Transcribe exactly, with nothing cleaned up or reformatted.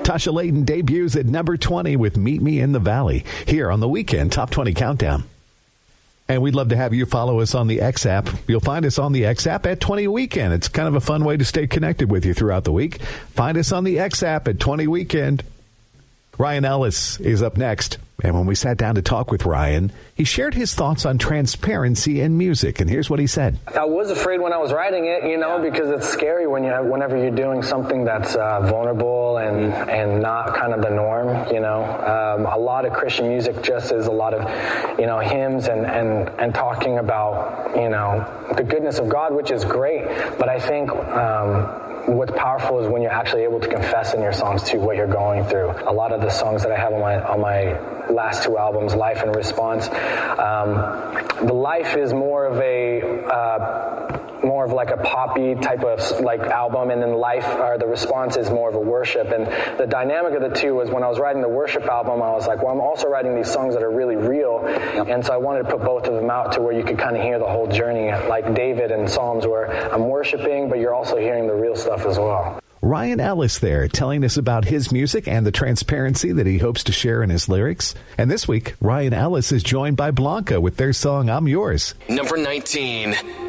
Tasha Layton debuts at number twenty with Meet Me in the Valley here on the Weekend Top twenty Countdown. And we'd love to have you follow us on the X app. You'll find us on the X app at twenty Weekend. It's kind of a fun way to stay connected with you throughout the week. Find us on the X app at twenty Weekend. Ryan Ellis is up next. And when we sat down to talk with Ryan, he shared his thoughts on transparency in music. And here's what he said. I was afraid when I was writing it, you know, because it's scary when you have, whenever you're doing something that's uh, vulnerable and, and not kind of the norm, you know. Um, a lot of Christian music just is a lot of, you know, hymns and, and, and talking about, you know, the goodness of God, which is great. But I think um, what's powerful is when you're actually able to confess in your songs too what you're going through. A lot of the songs that I have on my on my last two albums, Life and Response, um, the Life is more of a uh, more of like a poppy type of like album, and then Life or the Response is more of a worship. And the dynamic of the two was when I was writing the worship album, I was like, well, I'm also writing these songs that are really real, yep. And so I wanted to put both of them out to where you could kind of hear the whole journey, like David and Psalms, where I'm worshiping, but you're also hearing the real stuff as well. Ryan Ellis there telling us about his music and the transparency that he hopes to share in his lyrics. And this week, Ryan Ellis is joined by Blanca with their song, I'm Yours. Number nineteen.